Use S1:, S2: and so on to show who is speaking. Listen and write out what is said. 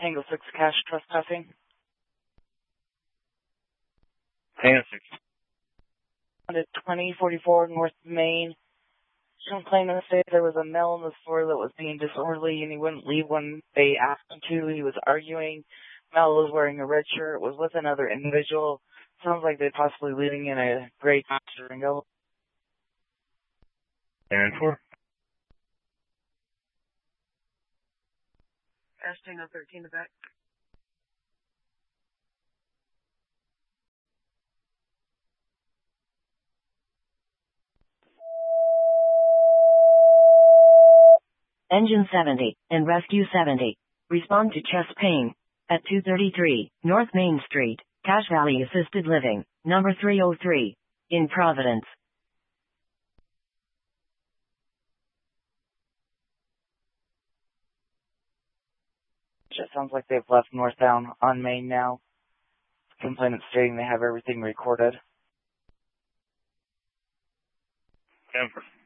S1: Tango 6 cash trespassing.
S2: Tango 6.
S1: At 2044 North Main. Complainant said there was a male in the store that was being disorderly and he wouldn't leave when they asked him to. He was arguing. Mel was wearing a red shirt, was with another individual. Sounds like they're possibly leaving in a gray Durango.
S2: 10-4.
S1: Tango 13 to back.
S3: Engine 70 and Rescue 70. Respond to chest pain. At 233 North Main Street, Cache Valley Assisted Living, number 303, in Providence.
S1: Just sounds like they've left northbound on Main now. Complainant stating they have everything recorded.
S2: 10-4.